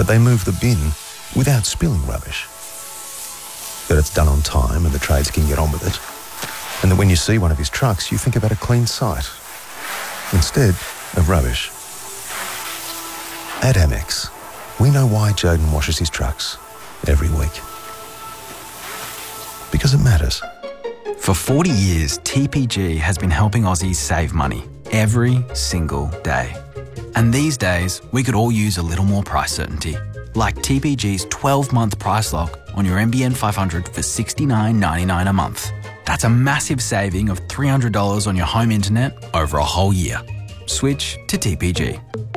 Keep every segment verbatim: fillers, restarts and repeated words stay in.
that they move the bin without spilling rubbish, that it's done on time and the trades can get on with it, and that when you see one of his trucks, you think about a clean site instead of rubbish. At Amex, we know why Joden washes his trucks every week. Because it matters. For forty years, T P G has been helping Aussies save money every single day. And these days, we could all use a little more price certainty, like T P G's twelve-month price lock on your N B N five hundred for sixty-nine ninety-nine a month. That's a massive saving of three hundred dollars on your home internet over a whole year. Switch to T P G.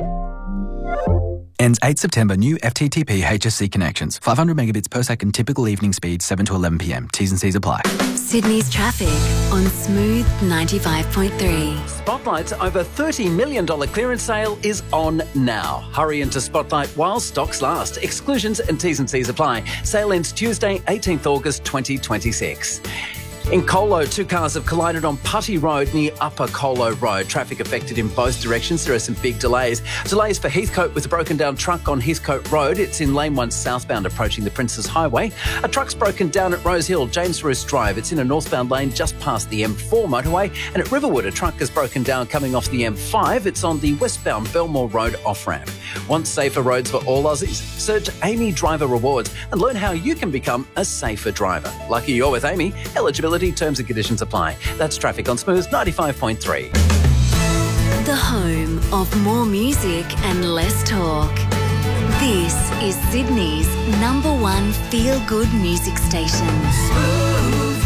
Ends eighth September. New F T T P H S C connections. five hundred megabits per second typical evening speed, seven to eleven p m. T's and C's apply. Sydney's traffic on Smooth ninety-five point three. Spotlight's over thirty million dollars clearance sale is on now. Hurry into Spotlight while stocks last. Exclusions and T's and C's apply. Sale ends Tuesday, eighteenth August twenty twenty-six. In Colo, two cars have collided on Putty Road near Upper Colo Road. Traffic affected in both directions. There are some big delays. Delays for Heathcote with a broken down truck on Heathcote Road. It's in lane one southbound approaching the Princes Highway. A truck's broken down at Rose Hill, James Roos Drive. It's in a northbound lane just past the M four motorway. And at Riverwood, a truck is broken down coming off the M five. It's on the westbound Belmore Road off-ramp. Want safer roads for all Aussies? Search Amy Driver Rewards and learn how you can become a safer driver. Lucky you're with Amy. Eligibility, terms and conditions apply. That's traffic on Smooth ninety-five point three. The home of more music and less talk. This is Sydney's number one feel-good music station. Smooth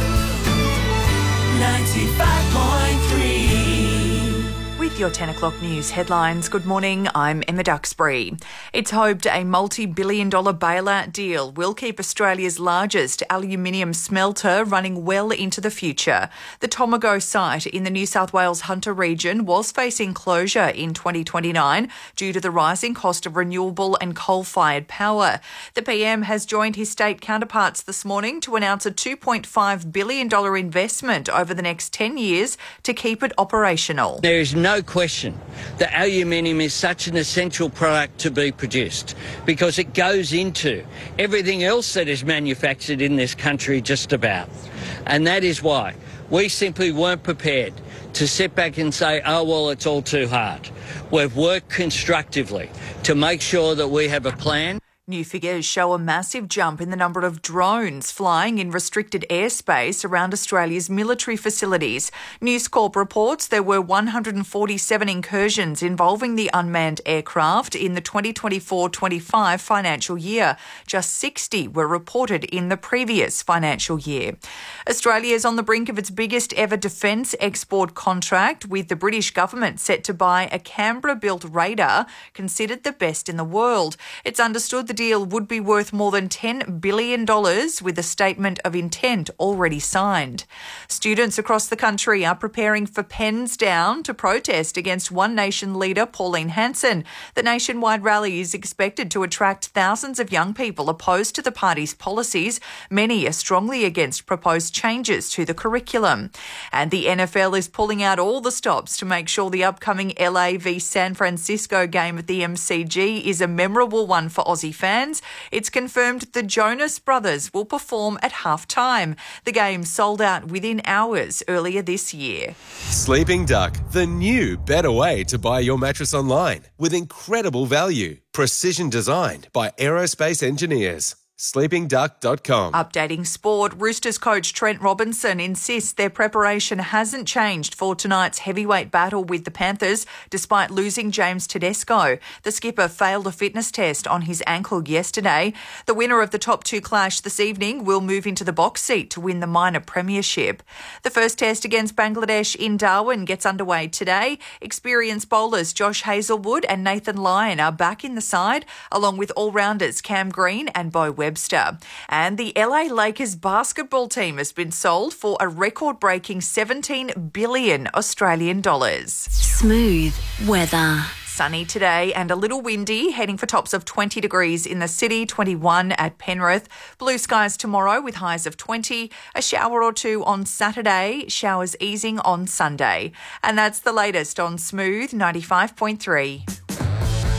ninety-five point three. With your ten o'clock news headlines, good morning, I'm Emma Duxbury. It's hoped a multi-billion dollar bailout deal will keep Australia's largest aluminium smelter running well into the future. The Tomago site in the New South Wales Hunter region was facing closure in twenty twenty-nine due to the rising cost of renewable and coal-fired power. The P M has joined his state counterparts this morning to announce a two point five billion dollars investment over the next ten years to keep it operational. There is no question that aluminium is such an essential product to be produced because it goes into everything else that is manufactured in this country just about. And that is why we simply weren't prepared to sit back and say, oh, well, it's all too hard. We've worked constructively to make sure that we have a plan. New figures show a massive jump in the number of drones flying in restricted airspace around Australia's military facilities. News Corp reports there were one hundred forty-seven incursions involving the unmanned aircraft in the twenty twenty-four twenty-five financial year. Just sixty were reported in the previous financial year. Australia is on the brink of its biggest ever defence export contract, with the British government set to buy a Canberra-built radar considered the best in the world. It's understood the deal would be worth more than ten billion dollars, with a statement of intent already signed. Students across the country are preparing for pens down to protest against One Nation leader Pauline Hanson. The nationwide rally is expected to attract thousands of young people opposed to the party's policies. Many are strongly against proposed changes to the curriculum. And the N F L is pulling out all the stops to make sure the upcoming L A v San Francisco game at the M C G is a memorable one for Aussie fans. It's confirmed the Jonas Brothers will perform at half-time. The game sold out within hours earlier this year. Sleeping Duck, the new, better way to buy your mattress online with incredible value. Precision designed by aerospace engineers. sleeping duck dot com. Updating sport, Roosters coach Trent Robinson insists their preparation hasn't changed for tonight's heavyweight battle with the Panthers, despite losing James Tedesco. The skipper failed a fitness test on his ankle yesterday. The winner of the top two clash this evening will move into the box seat to win the minor premiership. The first test against Bangladesh in Darwin gets underway today. Experienced bowlers Josh Hazlewood and Nathan Lyon are back in the side, along with all-rounders Cam Green and Beau Webber. Webster. And the L A Lakers basketball team has been sold for a record-breaking seventeen billion Australian dollars. Smooth weather. Sunny today and a little windy, heading for tops of twenty degrees in the city, twenty-one at Penrith. Blue skies tomorrow with highs of twenty. A shower or two on Saturday, showers easing on Sunday. And that's the latest on Smooth ninety-five point three.